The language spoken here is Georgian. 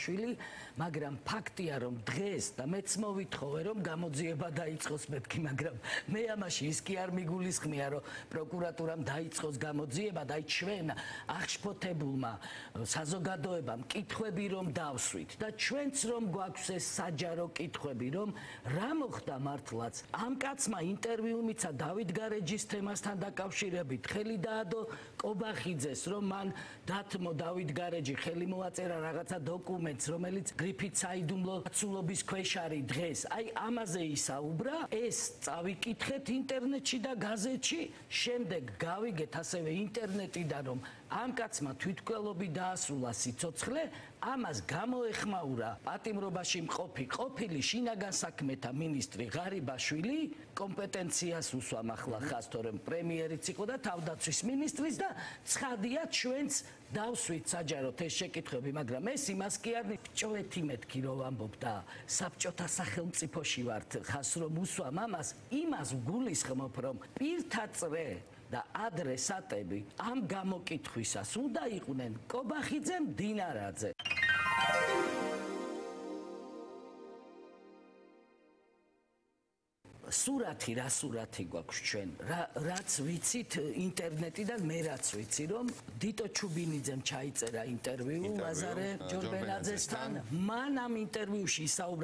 გარიბაშვილი, მაგრამ ფაქტია რომ დღეს და მეც მოვითხოვე რომ გამოძიება დაიწყოს მეთქი, მაგრამ მე ამაში ის კი არ მიგულისხმია რომ პროკურატურამ დაიწყოს გამოძიება და ჩვენ აღშფოთებულმა საზოგადოებამ კითხვები რომ დავსვით და ჩვენც რომ გვაქვს ეს საჯარო კითხვები რომ რა მოხდა მართლაც ამ კაცმა ინტერვიუ მიცა დავით გარეჯის თემასთან დაკავშირებით ხელი დაადო კობახიძეს რომ მან დათმო დავით გარეჯი ხელი მოაწერა რაღაცა დოკუმენტს რომელიც გრიფით საიდუმლო აცულობის ქვეშ არის დღეს აი ამაზე ისაუბრა ეს წავიკითხეთ ინტერნეტში და გაზეთში შემდეგ გავიგეთ ასევე ინტერნეტიდან რომ ამ კაცმა თვითმკვლელობი დაასრულა სიცოცხლე ამას გამოეხმაურა პატიმრობაში მყოფი ყოფილი შინაგან საქმეთა მინისტრი ღარიბაშვილი კომპეტენციას უსვამ ახლა ხას თორემ პრემიერიც იყო და თავდაცვის მინისტრის და ცხადია ჩვენც დავსვით საჯაროდ ეს შეკითხვები მაგრამ ეს იმას კი არ ბჭოეთი მეთქი რომ ვამბობ და საბჭოთა სახელმწიფოში ვართ ხას რომ უსვამ ამას იმას ვგულისხმობ რომ პირთა წრე და ადრესატები ამ გამოკითხვისას უნდა იყვნენ კობახიძე მდინარაძე სურათი რა სურათი გვაქვს ჩვენ რაც ვიცით ინტერნეტიდან მე რაც ვიცი რომ დიტო ჩუბინიძემ ჩაიწერა ინტერვიუ ლაზარე ჯორბენაძესთან მან ამ ინტერვიუში ისაუბრა